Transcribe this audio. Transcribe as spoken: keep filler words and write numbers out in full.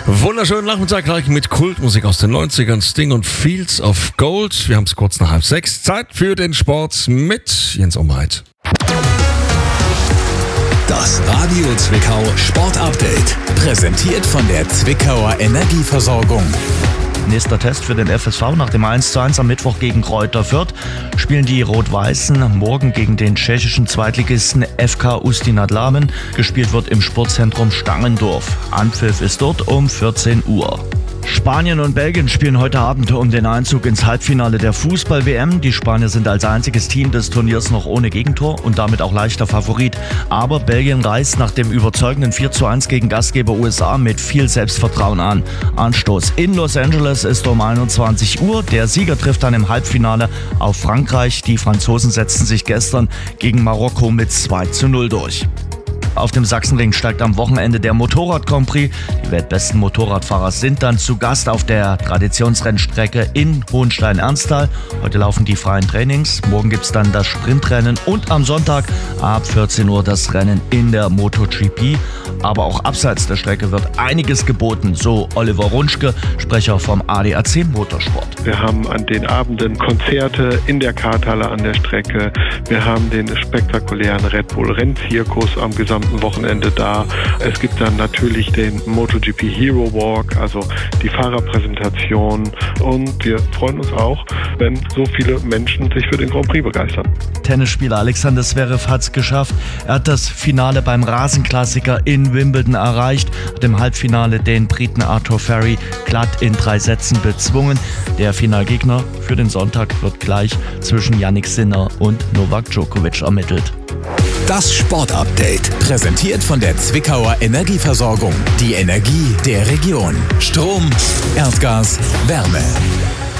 Wunderschönen Nachmittag gleich mit Kultmusik aus den neunzigern, Sting und Fields of Gold. Wir haben es kurz nach halb sechs. Zeit für den Sport mit Jens Omreit. Das Radio Zwickau Sport Update. Präsentiert von der Zwickauer Energieversorgung. Nächster Test für den F S V nach dem eins zu eins am Mittwoch gegen Greuther Fürth spielen die Rot-Weißen morgen gegen den tschechischen Zweitligisten F K Ústí nad Labem. Gespielt wird im Sportzentrum Stangendorf. Anpfiff ist dort um vierzehn Uhr. Spanien und Belgien spielen heute Abend um den Einzug ins Halbfinale der Fußball-W M. Die Spanier sind als einziges Team des Turniers noch ohne Gegentor und damit auch leichter Favorit. Aber Belgien reist nach dem überzeugenden vier zu eins gegen Gastgeber U S A mit viel Selbstvertrauen an. Anstoß in Los Angeles ist um einundzwanzig Uhr. Der Sieger trifft dann im Halbfinale auf Frankreich. Die Franzosen setzten sich gestern gegen Marokko mit zwei zu null durch. Auf dem Sachsenring steigt am Wochenende der Motorrad-Grand Prix. Die weltbesten Motorradfahrer sind dann zu Gast auf der Traditionsrennstrecke in Hohenstein-Ernsthal. Heute laufen die freien Trainings, morgen gibt es dann das Sprintrennen und am Sonntag ab vierzehn Uhr das Rennen in der MotoGP. Aber auch abseits der Strecke wird einiges geboten, so Oliver Runschke, Sprecher vom A D A C Motorsport. Wir haben an den Abenden Konzerte in der Karthalle an der Strecke. Wir haben den spektakulären Red Bull Rennzirkus am gesamten Wochenende da. Es gibt dann natürlich den MotoGP Hero Walk, also die Fahrerpräsentation. Und wir freuen uns auch, wenn so viele Menschen sich für den Grand Prix begeistern. Tennisspieler Alexander Zverev hat es geschafft. Er hat das Finale beim Rasenklassiker in Wimbledon erreicht. Hat im Halbfinale den Briten Arthur Ferry glatt in drei Sätzen bezwungen. Der Finalgegner für den Sonntag wird gleich zwischen Jannik Sinner und Novak Djokovic ermittelt. Das Sport-Update, präsentiert von der Zwickauer Energieversorgung. Die Energie der Region. Strom, Erdgas, Wärme.